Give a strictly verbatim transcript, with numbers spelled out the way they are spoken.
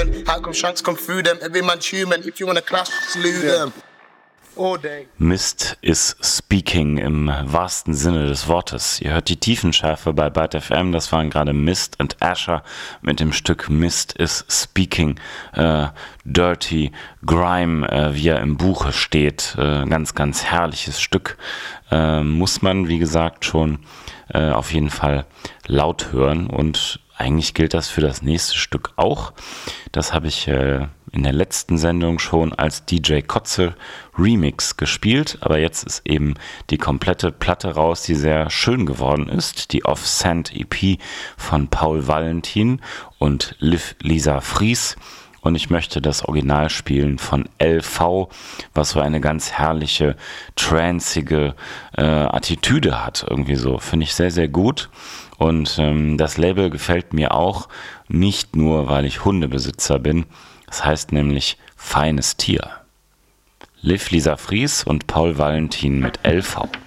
moving. How come shanks come through them? Every man's human. If you wanna clash, slew them. All day. Mist is speaking im wahrsten Sinne des Wortes. Ihr hört die Tiefenschärfe bei Byte F M, das waren gerade Mist und Asher mit dem Stück Mist is Speaking, äh, Dirty Grime, äh, wie er im Buche steht. Äh, ganz, ganz herrliches Stück. Äh, muss man, wie gesagt, schon äh, auf jeden Fall laut hören und eigentlich gilt das für das nächste Stück auch. Das habe ich äh, in der letzten Sendung schon als D J Kotze Remix gespielt, aber jetzt ist eben die komplette Platte raus, die sehr schön geworden ist. Die Off-Sand E P von Paul Valentin und Liv Lisa Fries. Und ich möchte das Original spielen von L V, was so eine ganz herrliche, tranceige äh, Attitüde hat. Irgendwie so. Finde ich sehr, sehr gut. Und ähm, das Label gefällt mir auch, nicht nur, weil ich Hundebesitzer bin. Das heißt nämlich Feines Tier. Liv Lisa Fries und Paul Valentin mit L V.